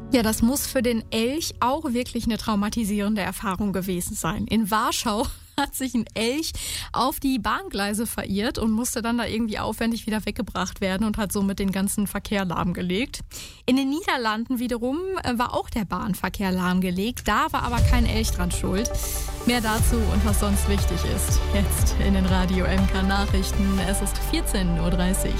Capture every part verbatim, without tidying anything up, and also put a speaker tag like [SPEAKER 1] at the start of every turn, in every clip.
[SPEAKER 1] Ja, das muss für den Elch auch wirklich eine traumatisierende Erfahrung gewesen sein. In Warschau hat sich ein Elch auf die Bahngleise verirrt und musste dann da irgendwie aufwendig wieder weggebracht werden und hat somit den ganzen Verkehr lahmgelegt. In den Niederlanden wiederum war auch der Bahnverkehr lahmgelegt. Da war aber kein Elch dran schuld. Mehr dazu und was sonst wichtig ist, jetzt in den Radio M K Nachrichten. Es ist vierzehn Uhr dreißig.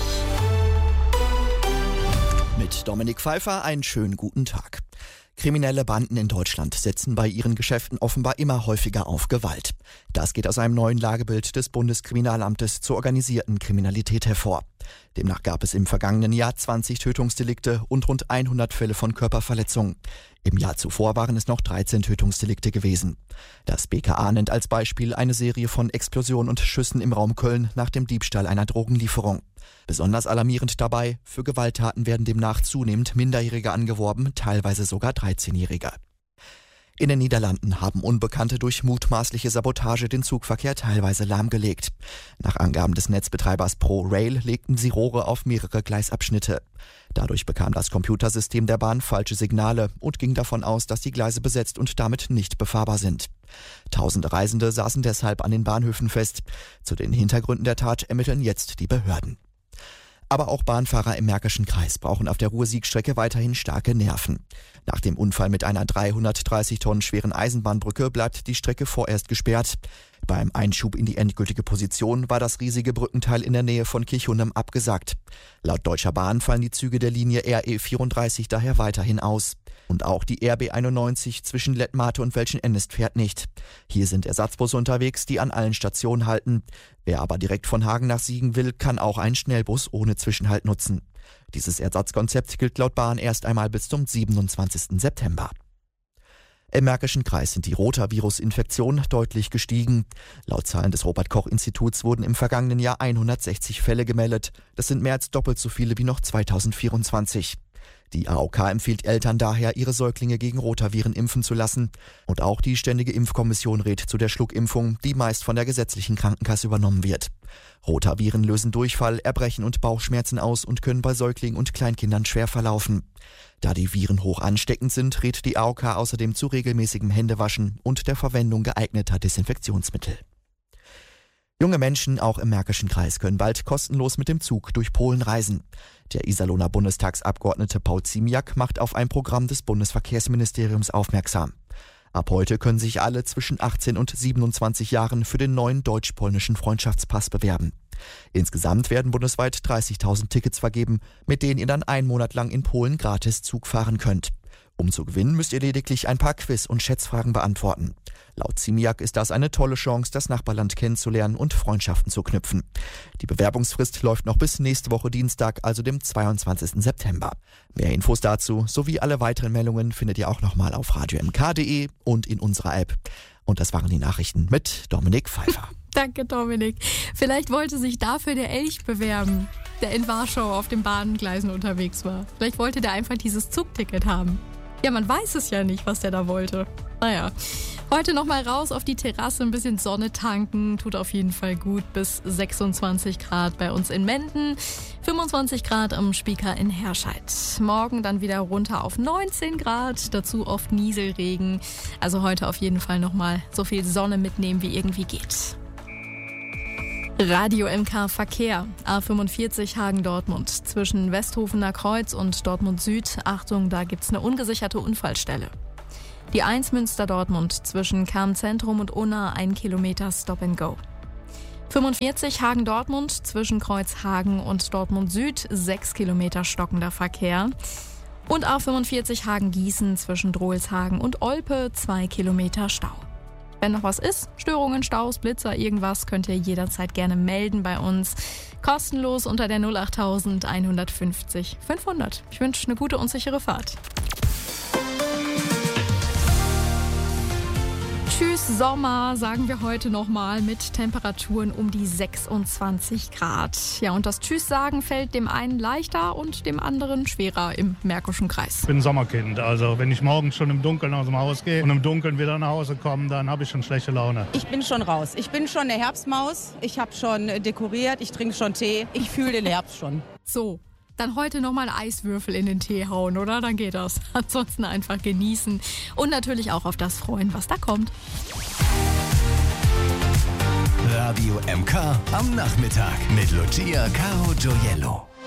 [SPEAKER 2] Mit Dominik Pfeiffer einen schönen guten Tag. Kriminelle Banden in Deutschland setzen bei ihren Geschäften offenbar immer häufiger auf Gewalt. Das geht aus einem neuen Lagebild des Bundeskriminalamtes zur organisierten Kriminalität hervor. Demnach gab es im vergangenen Jahr zwanzig Tötungsdelikte und rund hundert Fälle von Körperverletzungen. Im Jahr zuvor waren es noch dreizehn Tötungsdelikte gewesen. Das B K A nennt als Beispiel eine Serie von Explosionen und Schüssen im Raum Köln nach dem Diebstahl einer Drogenlieferung. Besonders alarmierend dabei, für Gewalttaten werden demnach zunehmend Minderjährige angeworben, teilweise sogar dreizehnjährige. In den Niederlanden haben Unbekannte durch mutmaßliche Sabotage den Zugverkehr teilweise lahmgelegt. Nach Angaben des Netzbetreibers ProRail legten sie Rohre auf mehrere Gleisabschnitte. Dadurch bekam das Computersystem der Bahn falsche Signale und ging davon aus, dass die Gleise besetzt und damit nicht befahrbar sind. Tausende Reisende saßen deshalb an den Bahnhöfen fest. Zu den Hintergründen der Tat ermitteln jetzt die Behörden. Aber auch Bahnfahrer im Märkischen Kreis brauchen auf der Ruhr-Sieg-Strecke weiterhin starke Nerven. Nach dem Unfall mit einer dreihundertdreißig Tonnen schweren Eisenbahnbrücke bleibt die Strecke vorerst gesperrt. Beim Einschub in die endgültige Position war das riesige Brückenteil in der Nähe von Kirchhundem abgesagt. Laut Deutscher Bahn fallen die Züge der Linie R E vierunddreißig daher weiterhin aus. Und auch die R B einundneunzig zwischen Lettmate und Welschen-Ennest fährt nicht. Hier sind Ersatzbusse unterwegs, die an allen Stationen halten. Wer aber direkt von Hagen nach Siegen will, kann auch einen Schnellbus ohne Zwischenhalt nutzen. Dieses Ersatzkonzept gilt laut Bahn erst einmal bis zum siebenundzwanzigsten September. Im Märkischen Kreis sind die Rotavirus-Infektionen deutlich gestiegen. Laut Zahlen des Robert-Koch-Instituts wurden im vergangenen Jahr hundertsechzig Fälle gemeldet. Das sind mehr als doppelt so viele wie noch zweitausendvierundzwanzig. Die A O K empfiehlt Eltern daher, ihre Säuglinge gegen Rotaviren impfen zu lassen. Und auch die Ständige Impfkommission rät zu der Schluckimpfung, die meist von der gesetzlichen Krankenkasse übernommen wird. Rotaviren lösen Durchfall, Erbrechen und Bauchschmerzen aus und können bei Säuglingen und Kleinkindern schwer verlaufen. Da die Viren hoch ansteckend sind, rät die A O K außerdem zu regelmäßigem Händewaschen und der Verwendung geeigneter Desinfektionsmittel. Junge Menschen, auch im Märkischen Kreis, können bald kostenlos mit dem Zug durch Polen reisen. Der Iserlohner Bundestagsabgeordnete Paul Ziemiak macht auf ein Programm des Bundesverkehrsministeriums aufmerksam. Ab heute können sich alle zwischen achtzehn und siebenundzwanzig Jahren für den neuen deutsch-polnischen Freundschaftspass bewerben. Insgesamt werden bundesweit dreißigtausend Tickets vergeben, mit denen ihr dann einen Monat lang in Polen gratis Zug fahren könnt. Um zu gewinnen, müsst ihr lediglich ein paar Quiz- und Schätzfragen beantworten. Laut Ziemiak ist das eine tolle Chance, das Nachbarland kennenzulernen und Freundschaften zu knüpfen. Die Bewerbungsfrist läuft noch bis nächste Woche Dienstag, also dem zweiundzwanzigsten September. Mehr Infos dazu sowie alle weiteren Meldungen findet ihr auch nochmal auf radio m k punkt d e und in unserer App. Und das waren die Nachrichten mit Dominik Pfeiffer.
[SPEAKER 1] Danke, Dominik. Vielleicht wollte sich dafür der Elch bewerben, der in Warschau auf den Bahngleisen unterwegs war. Vielleicht wollte der einfach dieses Zugticket haben. Ja, man weiß es ja nicht, was der da wollte. Naja, heute nochmal raus auf die Terrasse, ein bisschen Sonne tanken, tut auf jeden Fall gut, bis sechsundzwanzig Grad bei uns in Menden, fünfundzwanzig Grad am Spieker in Herscheid. Morgen dann wieder runter auf neunzehn Grad, dazu oft Nieselregen. Also heute auf jeden Fall nochmal so viel Sonne mitnehmen, wie irgendwie geht. Radio M K Verkehr. A fünfundvierzig Hagen-Dortmund. Zwischen Westhofener Kreuz und Dortmund Süd. Achtung, da gibt's eine ungesicherte Unfallstelle. Die eins Münster-Dortmund. Zwischen Cham-Zentrum und Unna ein Kilometer Stop and Go. fünfundvierzig Hagen-Dortmund. Zwischen Kreuz Hagen und Dortmund Süd. sechs Kilometer stockender Verkehr. Und A fünfundvierzig Hagen-Gießen. Zwischen Drohlshagen und Olpe. zwei Kilometer Stau. Wenn noch was ist, Störungen, Staus, Blitzer, irgendwas, könnt ihr jederzeit gerne melden bei uns. Kostenlos unter der null acht eins null fünf null fünfhundert. Ich wünsche eine gute und sichere Fahrt. Tschüss Sommer, sagen wir heute nochmal mit Temperaturen um die sechsundzwanzig Grad. Ja, und das Tschüss sagen fällt dem einen leichter und dem anderen schwerer im Märkischen Kreis.
[SPEAKER 3] Ich bin ein Sommerkind, also wenn ich morgens schon im Dunkeln aus dem Haus gehe und im Dunkeln wieder nach Hause komme, dann habe ich schon schlechte Laune.
[SPEAKER 4] Ich bin schon raus. Ich bin schon eine Herbstmaus. Ich habe schon dekoriert, ich trinke schon Tee. Ich fühle den Herbst schon.
[SPEAKER 1] So. dann heute nochmal Eiswürfel in den Tee hauen, oder? Dann geht das. Ansonsten einfach genießen und natürlich auch auf das freuen, was da kommt.
[SPEAKER 5] Radio M K am Nachmittag mit Lucia Caro Gioiello.